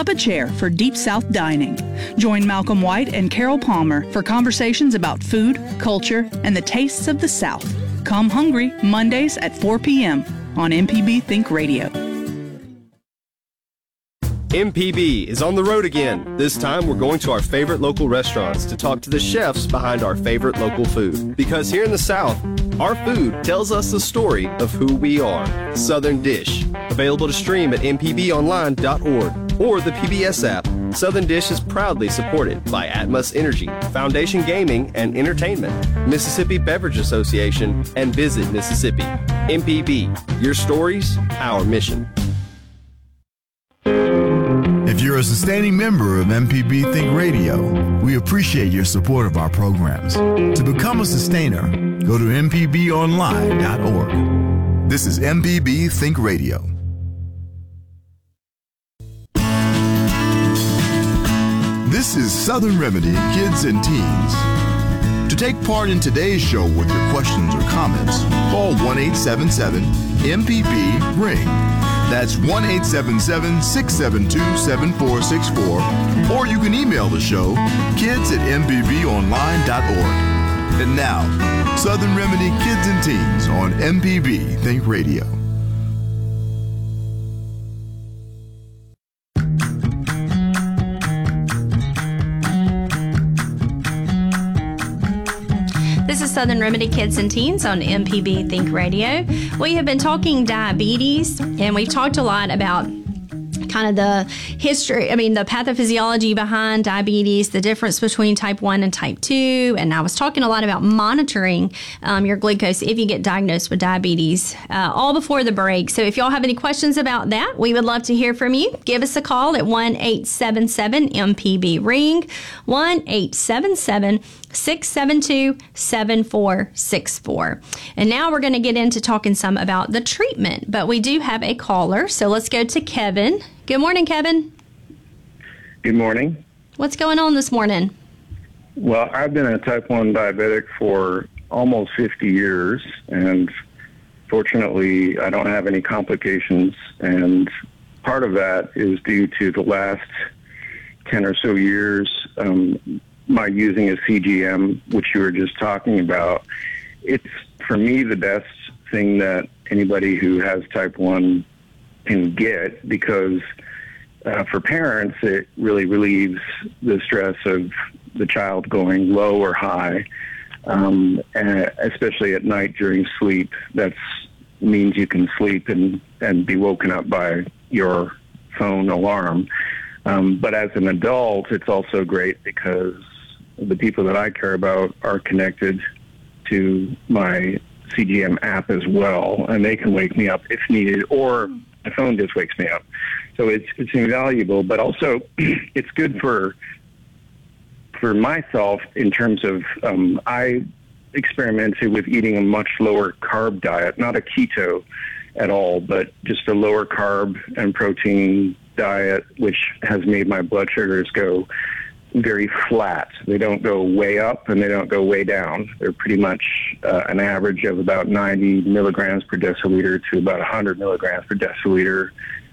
up a chair for Deep South Dining. Join Malcolm White and Carol Palmer for conversations about food, culture, and the tastes of the South. Come hungry Mondays at 4 p.m. on MPB Think Radio. MPB is on the road again. This time we're going to our favorite local restaurants to talk to the chefs behind our favorite local food. Because here in the South, our food tells us the story of who we are. Southern Dish, available to stream at mpbonline.org or the PBS app. Southern Dish is proudly supported by Atmos Energy, Foundation Gaming and Entertainment, Mississippi Beverage Association, and Visit Mississippi. MPB, your stories, our mission. If you're a sustaining member of MPB Think Radio, we appreciate your support of our programs. To become a sustainer, go to mpbonline.org. This is MPB Think Radio. This is Southern Remedy Kids and Teens. To take part in today's show with your questions or comments, call 1-877-MPB-RING. That's 1-877-672-7464, or you can email the show, kids@mpbonline.org. And now, Southern Remedy Kids and Teens on MPB Think Radio. This is Southern Remedy Kids and Teens on MPB Think Radio. We have been talking diabetes, and we've talked a lot about kind of the history, the pathophysiology behind diabetes, the difference between type 1 and type 2. And I was talking a lot about monitoring your glucose if you get diagnosed with diabetes, all before the break. So if y'all have any questions about that, we would love to hear from you. Give us a call at 1-877-MPB-RING, 1-877-672-7464. And now we're going to get into talking some about the treatment, but we do have a caller, so let's go to Kevin. Good morning, Kevin. Good morning. What's going on this morning? Well, I've been a type 1 diabetic for almost 50 years, and fortunately, I don't have any complications, and part of that is due to the last 10 or so years, my using a CGM, which you were just talking about. It's, for me, the best thing that anybody who has type 1 can get, because for parents, it really relieves the stress of the child going low or high, and especially at night during sleep. That means you can sleep and be woken up by your phone alarm. But as an adult, it's also great because the people that I care about are connected to my CGM app as well, and they can wake me up if needed, or my phone just wakes me up. So it's invaluable, but also it's good for myself in terms of I experimented with eating a much lower carb diet, not a keto at all, but just a lower carb and protein diet, which has made my blood sugars go very flat. They don't go way up and they don't go way down. They're pretty much an average of about 90 milligrams per deciliter to about 100 milligrams per deciliter.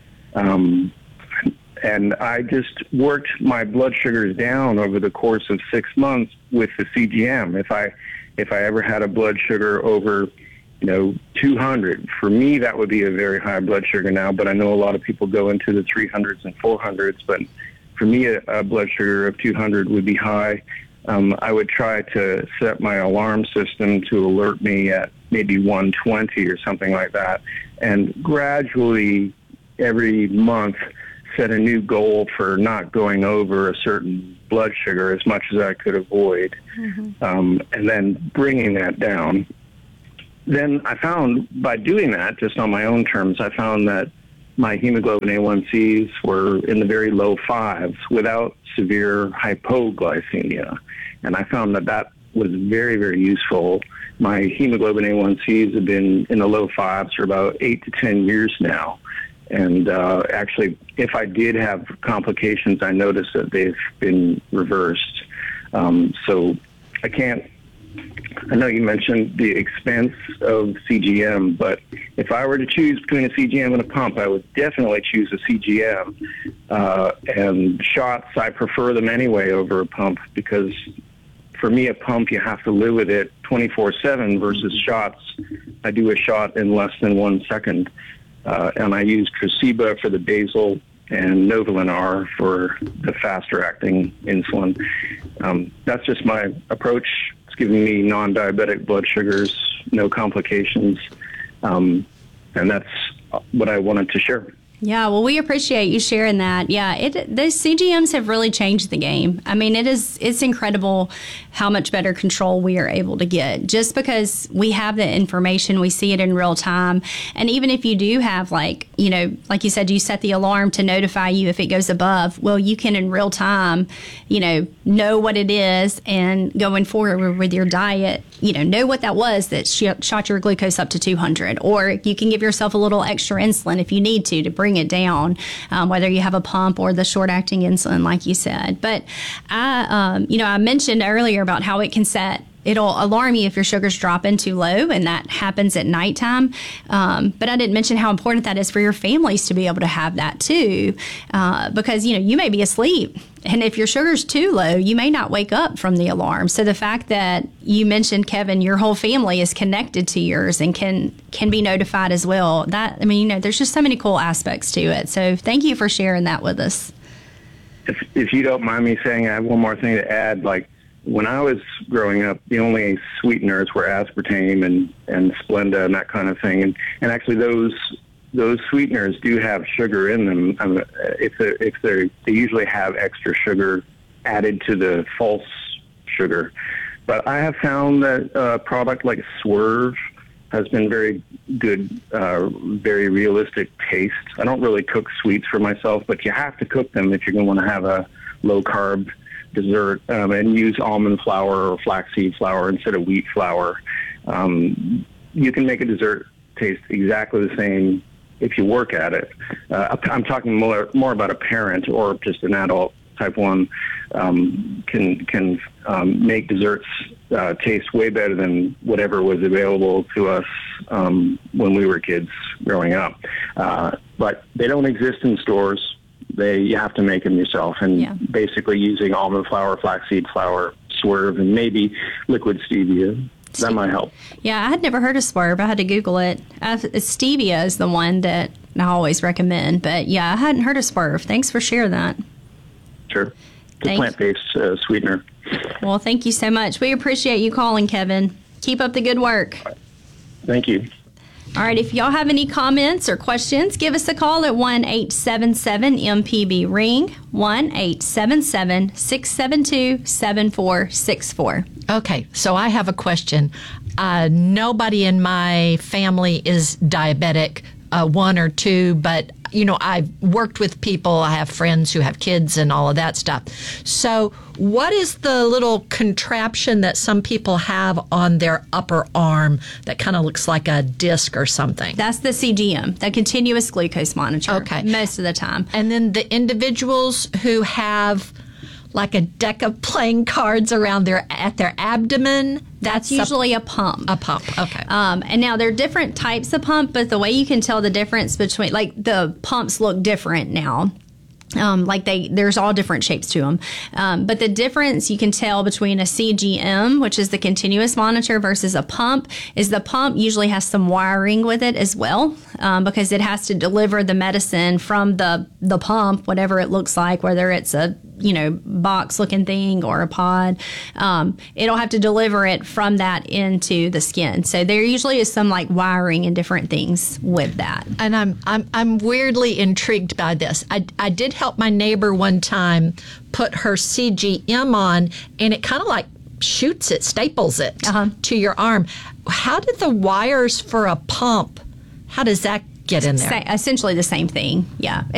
And I just worked my blood sugars down over the course of 6 months with the CGM. If I ever had a blood sugar over 200, for me that would be a very high blood sugar now, but I know a lot of people go into the 300s and 400s, but for me, a blood sugar of 200 would be high. I would try to set my alarm system to alert me at maybe 120 or something like that, and gradually every month set a new goal for not going over a certain blood sugar as much as I could avoid, and then bringing that down. Then I found, by doing that, just on my own terms, I found that my hemoglobin A1Cs were in the very low fives without severe hypoglycemia. And I found that was very, very useful. My hemoglobin A1Cs have been in the low fives for about 8 to 10 years now. And actually, if I did have complications, I noticed that they've been reversed. So I can't I know you mentioned the expense of CGM, but if I were to choose between a CGM and a pump, I would definitely choose a CGM. And shots, I prefer them anyway over a pump, because for me, a pump, you have to live with it 24/7 versus shots. I do a shot in less than 1 second. And I use Tresiba for the basal and Novolin R for the faster acting insulin. That's just my approach. It's giving me non-diabetic blood sugars, no complications. And that's what I wanted to share. Yeah, well, we appreciate you sharing that. Yeah, the CGMs have really changed the game. I mean, it's incredible how much better control we are able to get just because we have the information, we see it in real time. And even if you do have, like you said, you set the alarm to notify you if it goes above, well, you can in real time, know what it is, and going forward with your diet, know what that was that shot your glucose up to 200. Or you can give yourself a little extra insulin if you need to bring it down, whether you have a pump or the short-acting insulin, like you said. But I mentioned earlier about how it'll alarm you if your sugars drop in too low, and that happens at nighttime. But I didn't mention how important that is for your families to be able to have that too, because you may be asleep, and if your sugar's too low, you may not wake up from the alarm. So the fact that you mentioned, Kevin, your whole family is connected to yours and can be notified as well. There's just so many cool aspects to it. So thank you for sharing that with us. If you don't mind me saying, I have one more thing to add. Like, when I was growing up, the only sweeteners were aspartame and Splenda and that kind of thing. And actually those sweeteners do have sugar in them. They usually have extra sugar added to the false sugar. But I have found that a product like Swerve has been very good, very realistic taste. I don't really cook sweets for myself, but you have to cook them if you're going to want to have a low-carb dessert, and use almond flour or flaxseed flour instead of wheat flour. You can make a dessert taste exactly the same if you work at it. I'm talking more about a parent or just an adult. Type 1 can make desserts taste way better than whatever was available to us when we were kids growing up. But they don't exist in stores. You have to make them yourself, and basically using almond flour, flaxseed flour, Swerve, and maybe liquid stevia. That might help. Yeah, I had never heard of Swerve. I had to Google it. Stevia is the one that I always recommend, but yeah, I hadn't heard of Swerve. Thanks for sharing that. Sure. It's a plant-based sweetener. Well, thank you so much. We appreciate you calling, Kevin. Keep up the good work. Thank you. All right, if y'all have any comments or questions, give us a call at 1-877-MPB-RING, 1-877-672-7464. Okay, so I have a question. Nobody in my family is diabetic, 1 or 2, but I've worked with people. I have friends who have kids and all of that stuff. So what is the little contraption that some people have on their upper arm that kind of looks like a disc or something? That's the CGM, the continuous glucose monitor. Okay. Most of the time. And then the individuals who have like a deck of playing cards around their abdomen, that's usually a pump. A pump, okay. And now there are different types of pump, but the way you can tell the difference between, like, the pumps look different now. There's all different shapes to them. But the difference you can tell between a CGM, which is the continuous monitor, versus a pump, is the pump usually has some wiring with it as well, because it has to deliver the medicine from the pump, whatever it looks like, whether it's a box looking thing or a pod. It'll have to deliver it from that into the skin. So there usually is some like wiring and different things with that. And I'm weirdly intrigued by this. I did help my neighbor one time put her CGM on, and it kind of like staples it to your arm. How did the wires for a pump, how does that get in there? Essentially the same thing. Yeah.